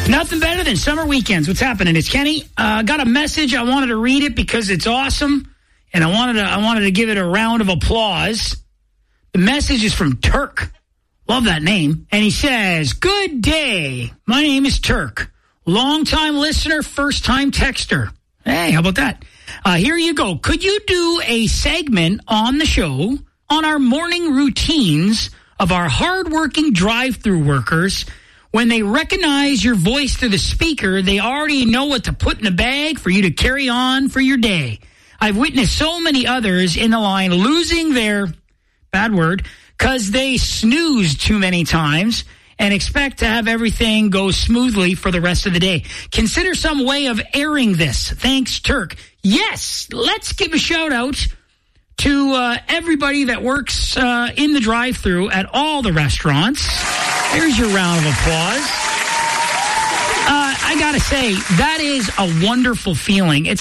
Nothing better than summer weekends. What's happening? It's Kenny. Got a message. I wanted to read it because it's awesome, and I wanted to give it a round of applause. The message is from Turk. Love that name. And he says, "Good day. My name is Turk. Long-time listener, first-time texter." Hey, how about that? Here you go. Could you do a segment on the show on our morning routines of our hardworking drive-through workers? When they recognize your voice through the speaker, they already know what to put in a bag for you to carry on for your day. I've witnessed so many others in the line losing their, bad word, because they snoozed too many times and expect to have everything go smoothly for the rest of the day. Consider some way of airing this. Thanks, Turk. Yes, let's give a shout-out to everybody that works in the drive-thru at all the restaurants. There's your round of applause. I got to say, that is a wonderful feeling. It's